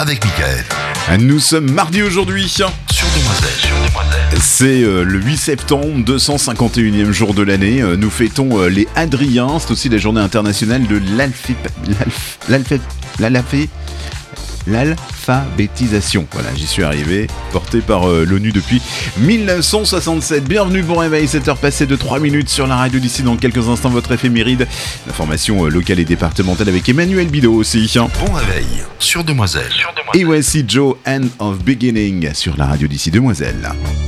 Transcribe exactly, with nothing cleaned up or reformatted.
avec Mickaël. Nous sommes mardi aujourd'hui. Sur Demoiselle, sur Demoiselle. C'est euh, le huit septembre, deux cent cinquante et unième jour de l'année. Euh, nous fêtons euh, les Adriens. C'est aussi la journée internationale de l'alphi... l'alph... l'alph... l'alph... l'alphabétisation. Voilà, j'y suis arrivé, porté par euh, l'ONU depuis dix-neuf cent soixante-sept. Bienvenue, bon réveil, sept heures passées de trois minutes sur la radio d'ici. Dans quelques instants, votre éphéméride. L'information euh, locale et départementale avec Emmanuel Bidot aussi. Bon réveil sur Demoiselle. Sur Demoiselle. Et voici Joe, End of Beginning sur la radio d'ici Demoiselle.